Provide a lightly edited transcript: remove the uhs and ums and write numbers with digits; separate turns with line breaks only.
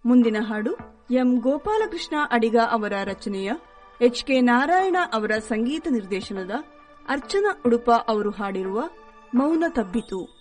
ಮುಂದಿನ ಹಾಡು ಎಂ ಗೋಪಾಲಕೃಷ್ಣ ಅಡಿಗ ಅವರ ರಚನೆಯ ಎಚ್ ಕೆ ನಾರಾಯಣ ಅವರ ಸಂಗೀತ ನಿರ್ದೇಶನದ ಅರ್ಚನಾ ಉಡುಪ ಅವರು ಹಾಡಿರುವ ಮೌನ ತಬ್ಬಿತು.